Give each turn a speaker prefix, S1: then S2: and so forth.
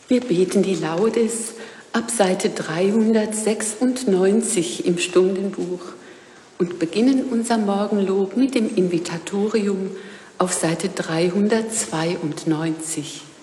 S1: Wir beten die Laudes ab Seite 396 im Stundenbuch und beginnen unser Morgenlob mit dem Invitatorium auf Seite 392.